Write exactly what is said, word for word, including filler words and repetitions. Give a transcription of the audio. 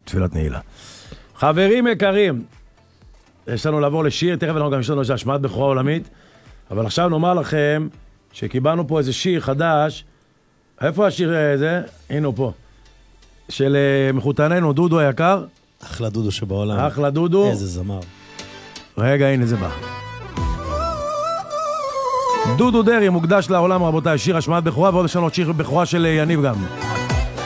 תפילת נעילה. חברים יקרים, יש לנו לעבור לשיר, תכף אנחנו גם יש לנו השמעת בכורה עולמית, אבל עכשיו נאמר לכם שקיבלנו פה איזה שיר חדש. איפה השיר הזה? הנה הוא פה. של מחותננו, דודו היקר. אחלה דודו שבעולם. אחלה דודו. איזה זמר. רגע, הנה זה בא. דודו דרי מוקדש לעולם, רבותיי, שיר השמעת בכורה, ועוד יש לנו שיר בכורה של יניב גם.